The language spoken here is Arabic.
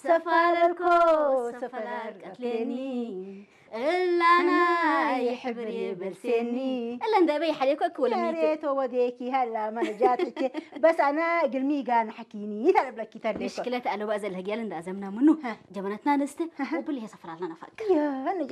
سفالكو سفالك قتلني إلا أنا يحبري بلسني إلا أنت بي حليكو كولا يا ريت وديكي هلا ما جاتك بس أنا قلمي كان حكيني يتعرف لك كتير مشكلة أنا بقى زي الهجال اللي أزمنا منه جبنتنا نسته وبلي هي سفر لنا فك يا أنا